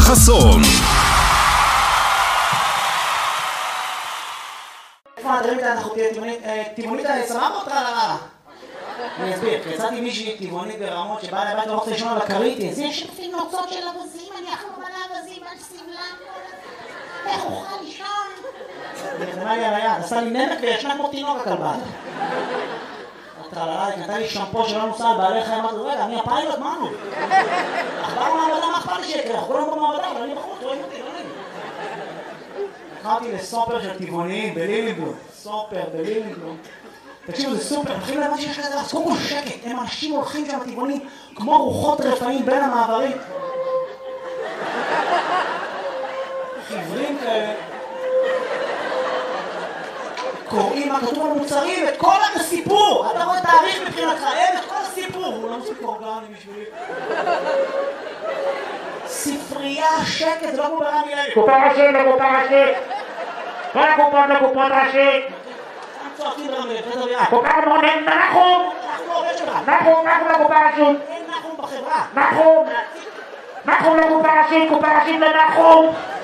חסון. איפה הדברים האלה אנחנו טבעונית סבבה אותך למה? אני אסביר, יצאתי מישהי טבעונית ברמות שבאה לבית לא רוצה לישון על הכרית, אז יש לפי נוצות של אבזים, אני אחלום על האבזים, על סמלן, איך אוכל לישון? היא נתנה לי על היד, עשה לי נמק וישנה כמו תינוק הכלבה. הטרללה, היא נתנה לי שמפו שלא נוסע על בעלי חיים, אמרתי, רגע, אני הפיילוט, מה נו? אכבר מעבדה, מה אכפת לי שיקרה? אנחנו כולנו במעבדה, אבל אני בחוץ, רואים אותי, לא נגיד. נכנסתי לסופר של טבעוניים בלילינגלום, סופר בלילינגלום. תקשיבו, זה סופר, מתחילים להבן שיש כזה, אז קודם כל שקט, הם אנשים הולכים שם טבעונים כמו רוחות רפאים בין המעברים. חיוורים כאלה. קוראים מה כתוב על מוצרים, את כל הסיפור. אתה רואה תאריך מבחינתך, אין את כל הסיפור. הוא לא מוסיף אורגני בשבילי. ספרייה, שקט, זה לא כמו ברמי לוי. קופה ראשית לקופה ראשית. כל הקופות לקופות ראשית. צועקים ברמי לוי, חדר יד. קופה מונן, נחום. נחום לקופה ראשית. אין נחום בחברה. נחום לקופה ראשית, קופה ראשית לנחום.